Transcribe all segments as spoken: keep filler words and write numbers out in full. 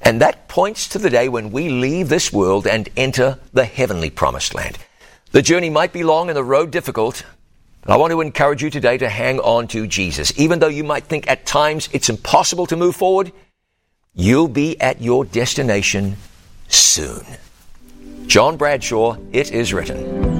And that points to the day when we leave this world and enter the heavenly promised land. The journey might be long and the road difficult, but I want to encourage you today to hang on to Jesus. Even though you might think at times it's impossible to move forward, you'll be at your destination soon. John Bradshaw, It Is Written.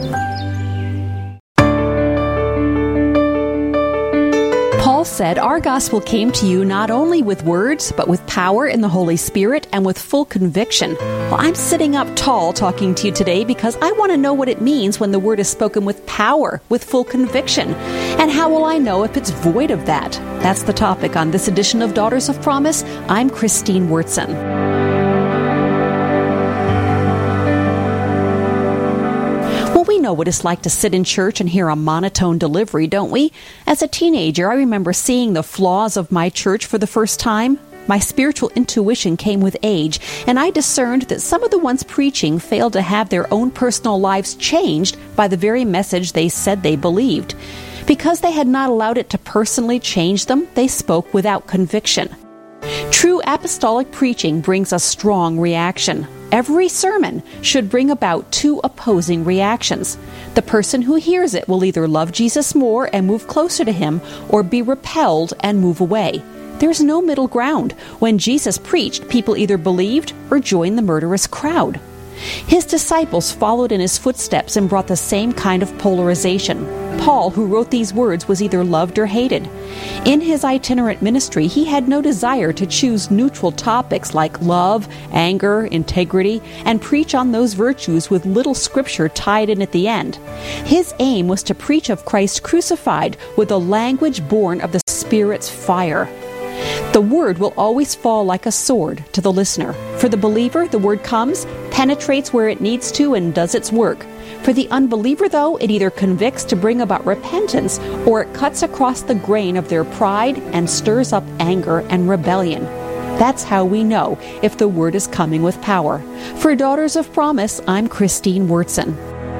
Paul said, our gospel came to you not only with words, but with power in the Holy Spirit and with full conviction. Well, I'm sitting up tall talking to you today because I want to know what it means when the word is spoken with power, with full conviction. And how will I know if it's void of that? That's the topic on this edition of Daughters of Promise. I'm Christine Wurtson. We know what it's like to sit in church and hear a monotone delivery, don't we? As a teenager, I remember seeing the flaws of my church for the first time. My spiritual intuition came with age, and I discerned that some of the ones preaching failed to have their own personal lives changed by the very message they said they believed. Because they had not allowed it to personally change them, they spoke without conviction. True apostolic preaching brings a strong reaction. Every sermon should bring about two opposing reactions. The person who hears it will either love Jesus more and move closer to him, or be repelled and move away. There's no middle ground. When Jesus preached, people either believed or joined the murderous crowd. His disciples followed in his footsteps and brought the same kind of polarization. Paul, who wrote these words, was either loved or hated. In his itinerant ministry, he had no desire to choose neutral topics like love, anger, integrity, and preach on those virtues with little scripture tied in at the end. His aim was to preach of Christ crucified with a language born of the Spirit's fire. The word will always fall like a sword to the listener. For the believer, the word comes, penetrates where it needs to, and does its work. For the unbeliever, though, it either convicts to bring about repentance, or it cuts across the grain of their pride and stirs up anger and rebellion. That's how we know if the word is coming with power. For Daughters of Promise, I'm Christine Wurtson.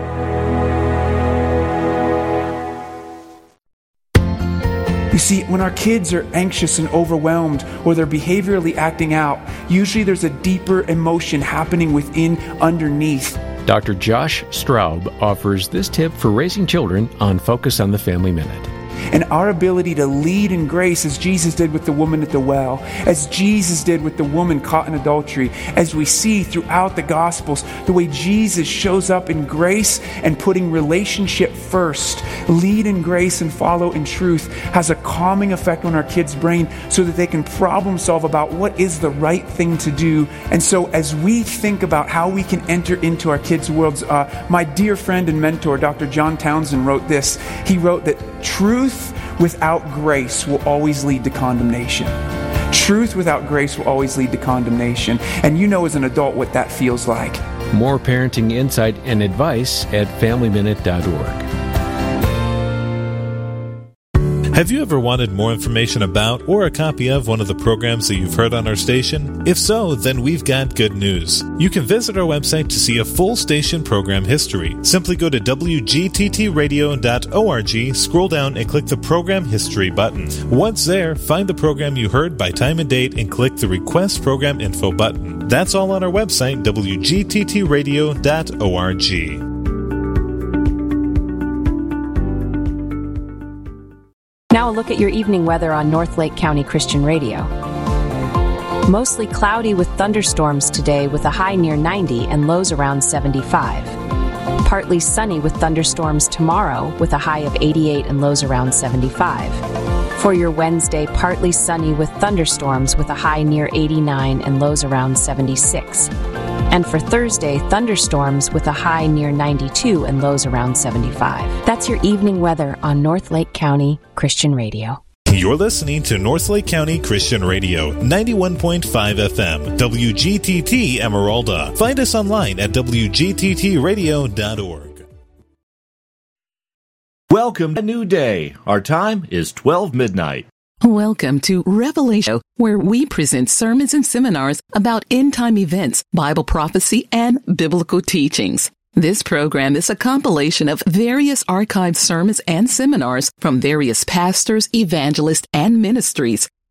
You see, when our kids are anxious and overwhelmed, or they're behaviorally acting out, usually there's a deeper emotion happening within underneath. Doctor Josh Straub offers this tip for raising children on Focus on the Family Minute. And our ability to lead in grace, as Jesus did with the woman at the well, as Jesus did with the woman caught in adultery, as we see throughout the Gospels, the way Jesus shows up in grace and putting relationship first, lead in grace and follow in truth, has a calming effect on our kids' brain so that they can problem solve about what is the right thing to do. And so as we think about how we can enter into our kids' worlds, uh, my dear friend and mentor, Doctor John Townsend, wrote this. He wrote that truth without grace will always lead to condemnation. Truth without grace will always lead to condemnation. And you know as an adult what that feels like. More parenting insight and advice at family minute dot org. Have you ever wanted more information about or a copy of one of the programs that you've heard on our station? If so, then we've got good news. You can visit our website to see a full station program history. Simply go to w g t t radio dot org, scroll down and click the Program History button. Once there, find the program you heard by time and date and click the Request Program Info button. That's all on our website, w g t t radio dot org. Now a look at your evening weather on North Lake County Christian Radio. Mostly cloudy with thunderstorms today with a high near ninety and lows around seventy-five. Partly sunny with thunderstorms tomorrow with a high of eighty-eight and lows around seventy-five. For your Wednesday, partly sunny with thunderstorms with a high near eighty-nine and lows around seventy-six. And for Thursday, thunderstorms with a high near ninety-two and lows around seventy-five. That's your evening weather on North Lake County Christian Radio. You're listening to North Lake County Christian Radio, ninety-one point five F M, W G T T Emeralda. Find us online at w g t t radio dot org. Welcome to a new day. Our time is twelve midnight. Welcome to Revelation, where we present sermons and seminars about end-time events, Bible prophecy, and biblical teachings. This program is a compilation of various archived sermons and seminars from various pastors, evangelists, and ministries.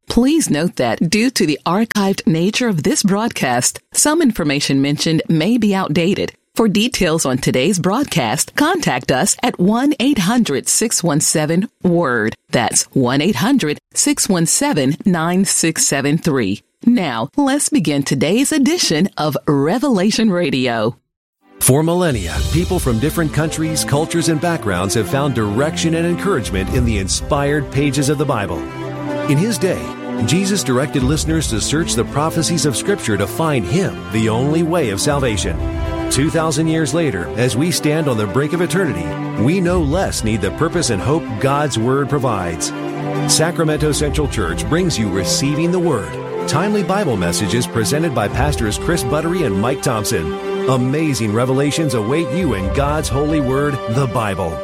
Please note that due to the archived nature of this broadcast, some information mentioned may be outdated. For details on today's broadcast, contact us at one eight hundred six one seven WORD. That's one eight hundred six one seven nine six seven three. Now, let's begin today's edition of Revelation Radio. For millennia, people from different countries, cultures, and backgrounds have found direction and encouragement in the inspired pages of the Bible. In His day, Jesus directed listeners to search the prophecies of Scripture to find Him, the only way of salvation. Two thousand years later, as we stand on the brink of eternity, we no less need the purpose and hope God's Word provides. Sacramento Central Church brings you Receiving the Word, timely Bible messages presented by Pastors Chris Buttery and Mike Thompson. Amazing revelations await you in God's holy Word, the Bible.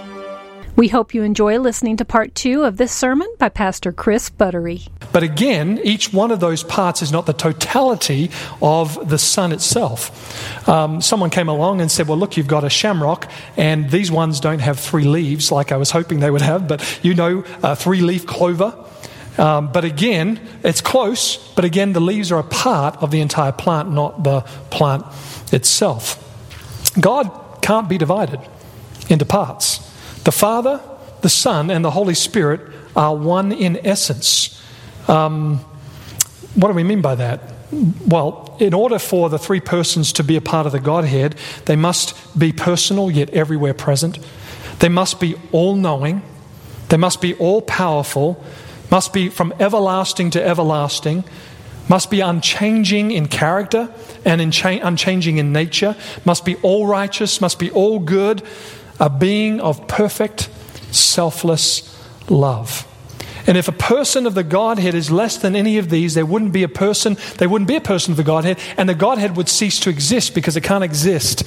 We hope you enjoy listening to part two of this sermon by Pastor Chris Buttery. But again, each one of those parts is not the totality of the sun itself. Um, someone came along and said, well, look, you've got a shamrock, and these ones don't have three leaves like I was hoping they would have, but you know, uh, three-leaf clover. Um, but again, it's close, but again, the leaves are a part of the entire plant, not the plant itself. God can't be divided into parts. The Father, the Son, and the Holy Spirit are one in essence. Um, what do we mean by that? Well, in order for the three persons to be a part of the Godhead, they must be personal yet everywhere present. They must be all-knowing. They must be all-powerful. Must be from everlasting to everlasting. Must be unchanging in character and in cha- unchanging in nature. Must be all-righteous. Must be all-good. A being of perfect, selfless love. And if a person of the Godhead is less than any of these, there wouldn't be a person, they wouldn't be a person of the Godhead, and the Godhead would cease to exist because it can't exist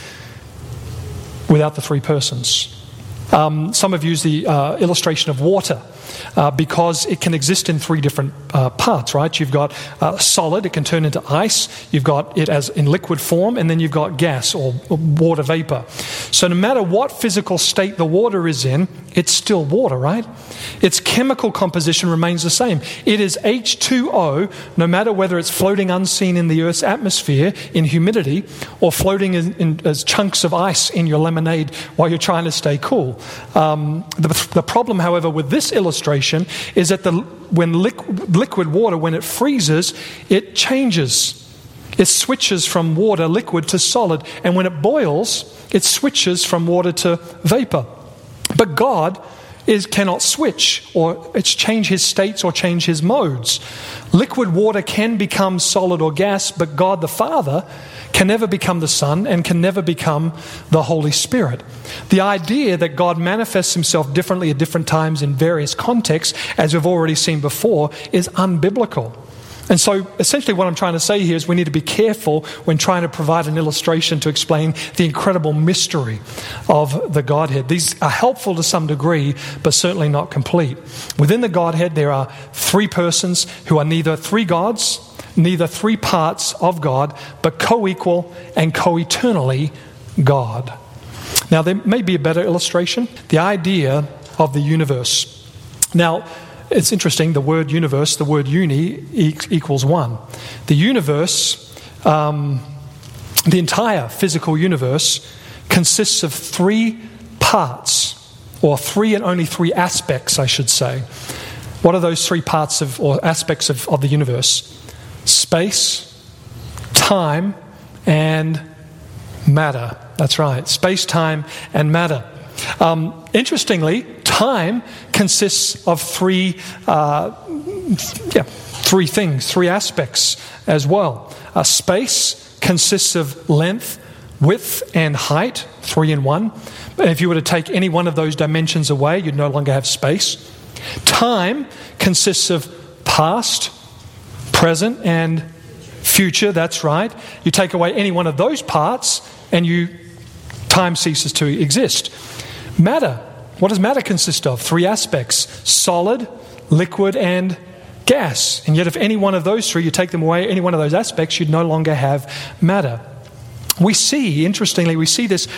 without the three persons. Um, some have used the uh, illustration of water uh, because it can exist in three different uh, parts, right? You've got uh, solid, it can turn into ice. You've got it as in liquid form, and then you've got gas or water vapor. So no matter what physical state the water is in, it's still water, right? Its chemical composition remains the same. It is H two O, no matter whether it's floating unseen in the Earth's atmosphere in humidity or floating in, in, as chunks of ice in your lemonade while you're trying to stay cool. Um, the, the problem, however, with this illustration is that the, when liquid, liquid water, when it freezes, it changes. It switches from water, liquid, to solid. And when it boils, it switches from water to vapor. But God is cannot switch or it's change His states or change His modes. Liquid water can become solid or gas, but God the Father can never become the Son and can never become the Holy Spirit. The idea that God manifests Himself differently at different times in various contexts, as we've already seen before, is unbiblical. And so essentially what I'm trying to say here is we need to be careful when trying to provide an illustration to explain the incredible mystery of the Godhead. These are helpful to some degree, but certainly not complete. Within the Godhead, there are three persons who are neither three gods, neither three parts of God, but co-equal and co-eternally God. Now, there may be a better illustration. The idea of the universe. Now, it's interesting, the word universe, the word uni equals one. The universe, um, the entire physical universe consists of three parts, or three and only three aspects, I should say. What are those three parts of, or aspects of, of the universe? Space, time, and matter. That's right, space, time, and matter. Um, interestingly, time consists of three, uh, yeah, three things, three aspects as well. Uh, space consists of length, width, and height, three in one. And if you were to take any one of those dimensions away, you'd no longer have space. Time consists of past, present, and future. That's right. You take away any one of those parts, and you time ceases to exist. Matter. What does matter consist of? Three aspects: solid, liquid, and gas. And yet if any one of those three, you take them away, any one of those aspects, you'd no longer have matter. We see, interestingly, we see this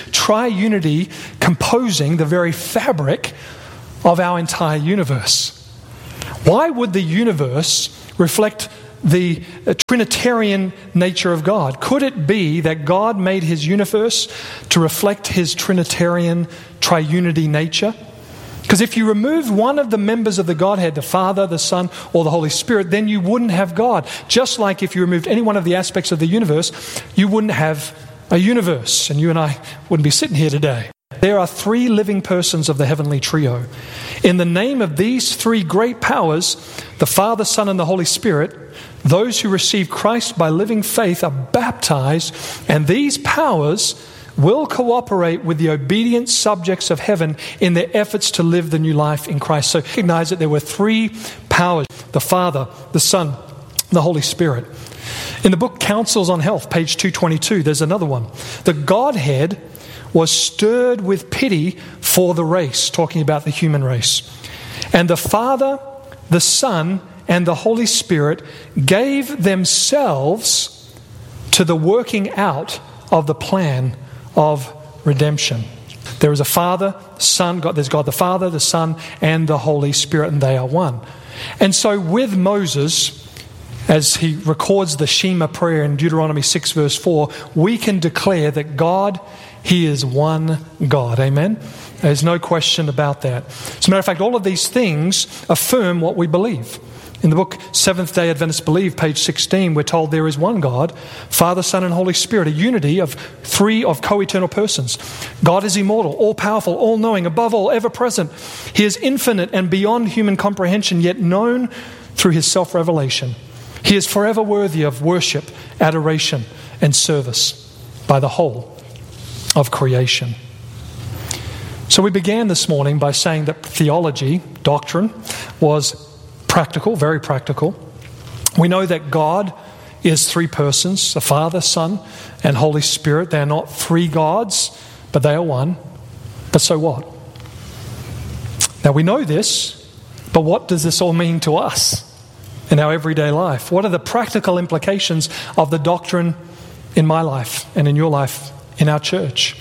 triunity composing the very fabric of our entire universe. Why would the universe reflect the Trinitarian nature of God? Could it be that God made his universe to reflect his Trinitarian triunity nature? Because if you removed one of the members of the Godhead, the Father, the Son, or the Holy Spirit, then you wouldn't have God. Just like if you removed any one of the aspects of the universe, you wouldn't have a universe, and you and I wouldn't be sitting here today. There are three living persons of the heavenly trio. In the name of these three great powers, the Father, Son, and the Holy Spirit, those who receive Christ by living faith are baptized, and these powers will cooperate with the obedient subjects of heaven in their efforts to live the new life in Christ. So recognize that there were three powers: the Father, the Son, the Holy Spirit. In the book Counsels on Health, page two twenty-two, there's another one. The Godhead was stirred with pity for the race, talking about the human race. And the Father, the Son, and the Holy Spirit gave themselves to the working out of the plan of redemption. There is a Father, Son, God, there's God the Father, the Son, and the Holy Spirit, and they are one. And so with Moses, as he records the Shema prayer in Deuteronomy six verse four, we can declare that God, he is one God. Amen? There's no question about that. As a matter of fact, all of these things affirm what we believe. In the book Seventh-day Adventists Believe, page sixteen, we're told there is one God, Father, Son, and Holy Spirit, a unity of three of co-eternal persons. God is immortal, all-powerful, all-knowing, above all, ever-present. He is infinite and beyond human comprehension, yet known through his self-revelation. He is forever worthy of worship, adoration, and service by the whole of creation. So we began this morning by saying that theology, doctrine, was practical, very practical. We know that God is three persons, the Father, Son, and Holy Spirit. They are not three gods, but they are one. But so what? Now we know this, but what does this all mean to us in our everyday life? What are the practical implications of the doctrine in my life and in your life in our church?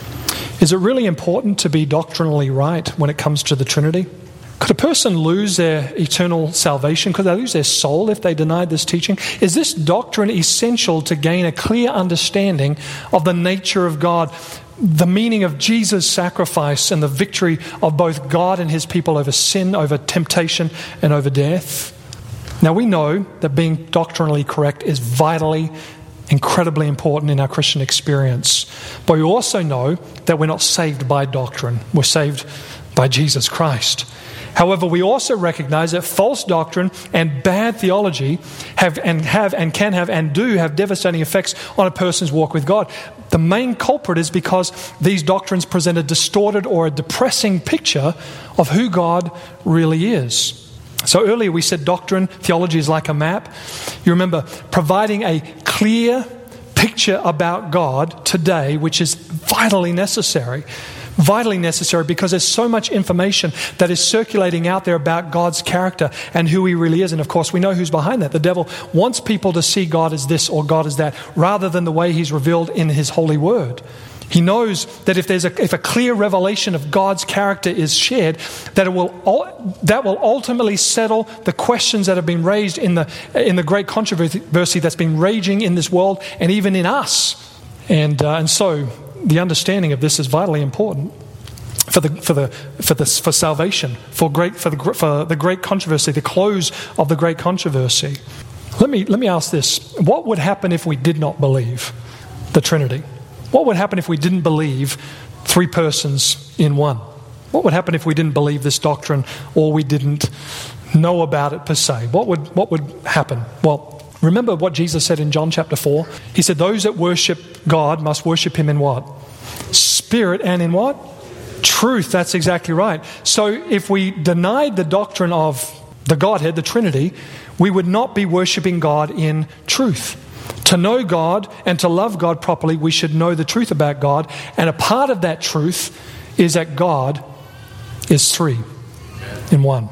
Is it really important to be doctrinally right when it comes to the Trinity? Could a person lose their eternal salvation? Could they lose their soul if they denied this teaching? Is this doctrine essential to gain a clear understanding of the nature of God, the meaning of Jesus' sacrifice, and the victory of both God and his people over sin, over temptation, and over death? Now we know that being doctrinally correct is vitally, incredibly important in our Christian experience. But we also know that we're not saved by doctrine. We're saved by Jesus Christ. However, we also recognize that false doctrine and bad theology have and have and can have and do have devastating effects on a person's walk with God. The main culprit is because these doctrines present a distorted or a depressing picture of who God really is. So earlier we said doctrine, theology is like a map. You remember providing a clear picture about God today, which is vitally necessary. Vitally necessary because there's so much information that is circulating out there about God's character and who he really is. And of course, we know who's behind that. The devil wants people to see God as this or God as that, rather than the way he's revealed in his holy word. He knows that if there's a, if a clear revelation of God's character is shared, that it will that will ultimately settle the questions that have been raised in the in the great controversy that's been raging in this world and even in us. And uh, and so the understanding of this is vitally important for the for the for the for salvation, for great for the for the great controversy, the close of the great controversy. Let me let me ask this: what would happen if we did not believe the Trinity? What would happen if we didn't believe three persons in one? What would happen if we didn't believe this doctrine or we didn't know about it per se? What would what would happen? Well, remember what Jesus said in John chapter four? He said, those that worship God must worship him in what? Spirit and in what? Truth. That's exactly right. So if we denied the doctrine of the Godhead, the Trinity, we would not be worshiping God in truth. To know God and to love God properly, we should know the truth about God. And a part of that truth is that God is three in one.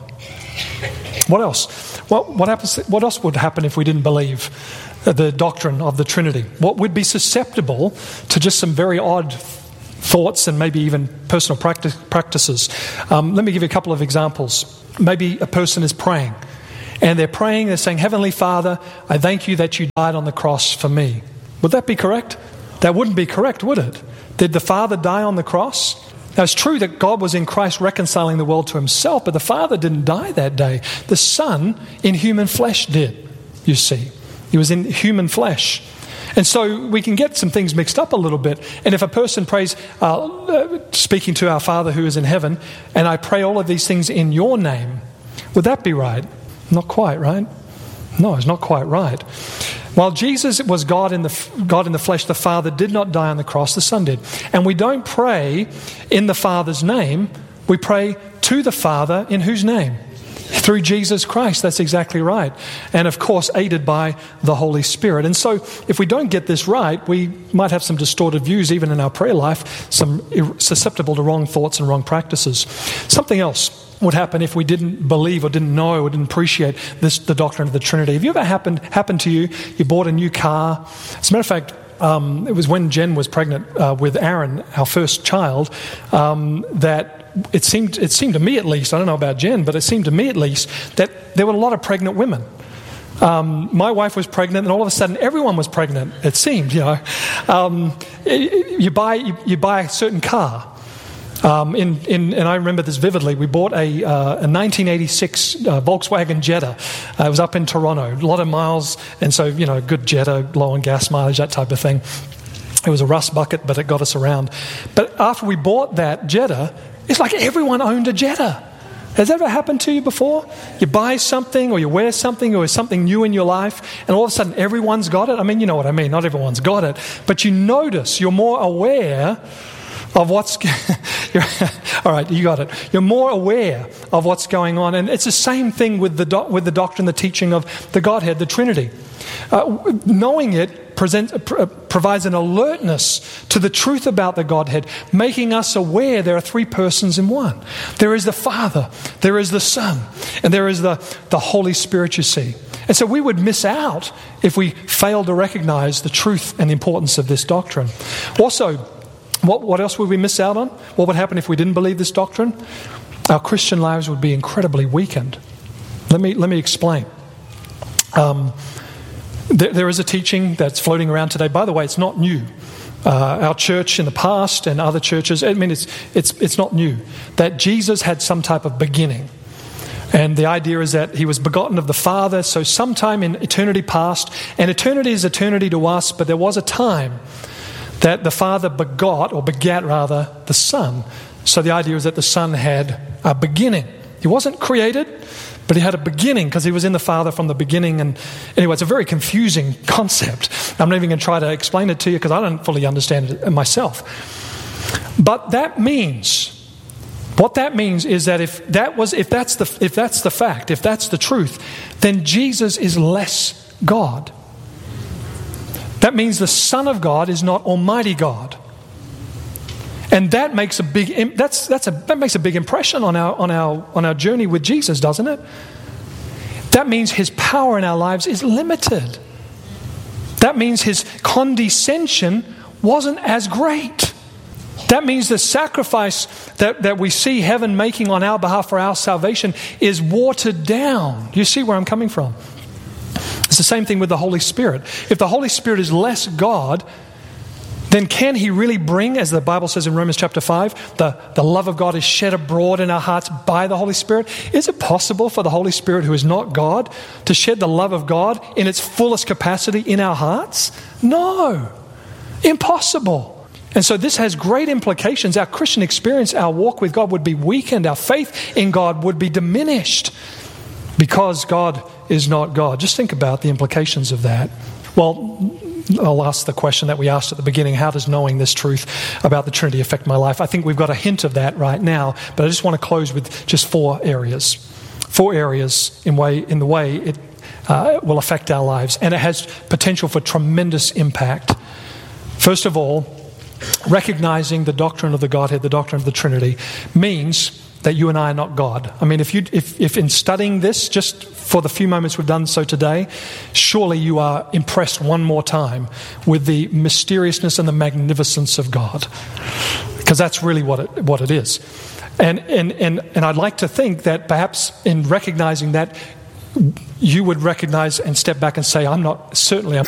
What else? What, what, happens, what else would happen if we didn't believe the doctrine of the Trinity? What would be susceptible to just some very odd thoughts and maybe even personal practice, practices. Um, let me give you a couple of examples. Maybe a person is praying, and they're praying, they're saying, Heavenly Father, I thank you that you died on the cross for me. Would that be correct? That wouldn't be correct, would it? Did the Father die on the cross? Now, it's true that God was in Christ reconciling the world to himself, but the Father didn't die that day. The Son in human flesh did, you see. He was in human flesh. And so we can get some things mixed up a little bit. And if a person prays, uh, speaking to our Father who is in heaven, and I pray all of these things in your name, would that be right? Not quite, right? No, it's not quite right. While Jesus was God in the God in the flesh, the Father did not die on the cross, the Son did. And we don't pray in the Father's name, we pray to the Father in whose name? Through Jesus Christ. That's exactly right. And of course, aided by the Holy Spirit. And so, if we don't get this right, we might have some distorted views, even in our prayer life, some susceptible to wrong thoughts and wrong practices. Something else would happen if we didn't believe or didn't know or didn't appreciate this, the doctrine of the Trinity. Have you ever happened, happened to you, you bought a new car? As a matter of fact, um, it was when Jen was pregnant uh, with Aaron, our first child, um, that It seemed, it seemed to me at least, I don't know about Jen, but it seemed to me at least that there were a lot of pregnant women. Um, my wife was pregnant, and all of a sudden everyone was pregnant, it seemed, you know. Um, you, buy, you, you buy a certain car. Um, in, in, and I remember this vividly. We bought a, uh, a nineteen eighty-six uh, Volkswagen Jetta. Uh, it was up in Toronto. A lot of miles, and so, you know, good Jetta, low on gas mileage, that type of thing. It was a rust bucket, but it got us around. But after we bought that Jetta, it's like everyone owned a Jetta. Has that ever happened to you before? You buy something or you wear something or something new in your life, and all of a sudden everyone's got it. I mean, you know what I mean. Not everyone's got it. But you notice, you're more aware of what's... you're, all right, you got it. You're more aware of what's going on. And it's the same thing with the, do, with the doctrine, the teaching of the Godhead, the Trinity. Uh, knowing it present, uh, provides an alertness to the truth about the Godhead, making us aware there are three persons in one. There is the Father, there is the Son, and there is the, the Holy Spirit, you see. And so we would miss out if we failed to recognize the truth and the importance of this doctrine. Also, what, what else would we miss out on? What would happen if we didn't believe this doctrine? Our Christian lives would be incredibly weakened. Let me, let me explain. Um... There, there is a teaching that's floating around today. By the way, it's not new. Uh, our church in the past and other churches, I mean, it's, it's, it's not new. That Jesus had some type of beginning. And the idea is that he was begotten of the Father, so sometime in eternity past, and eternity is eternity to us, but there was a time that the Father begot, or begat rather, the Son. So the idea is that the Son had a beginning. He wasn't created, but he had a beginning because he was in the Father from the beginning. And anyway, it's a very confusing concept. I'm not even going to try to explain it to you because I don't fully understand it myself. But that means, what that means is that if that was, if that's the, if that's the fact, if that's the truth, then Jesus is less God. That means the Son of God is not Almighty God. And that makes a big that's that's a that makes a big impression on our on our on our journey with Jesus, doesn't it? That means his power in our lives is limited. That means his condescension wasn't as great. That means the sacrifice that, that we see heaven making on our behalf for our salvation is watered down. You see where I'm coming from? It's the same thing with the Holy Spirit. If the Holy Spirit is less God, then can he really bring, as the Bible says in Romans chapter five, the, the love of God is shed abroad in our hearts by the Holy Spirit? Is it possible for the Holy Spirit, who is not God, to shed the love of God in its fullest capacity in our hearts? No. Impossible. And so this has great implications. Our Christian experience, our walk with God would be weakened. Our faith in God would be diminished because God is not God. Just think about the implications of that. Well, I'll ask the question that we asked at the beginning: how does knowing this truth about the Trinity affect my life? I think we've got a hint of that right now, but I just want to close with just four areas. Four areas in way in the way it uh, will affect our lives, and it has potential for tremendous impact. First of all, recognizing the doctrine of the Godhead, the doctrine of the Trinity, means that you and I are not God. I mean, if you, if, if in studying this, just for the few moments we've done so today, surely you are impressed one more time with the mysteriousness and the magnificence of God. because that's really what it, what it is. And, and, and, and I'd like to think that perhaps in recognizing that, you would recognize and step back and say, I'm not, certainly I'm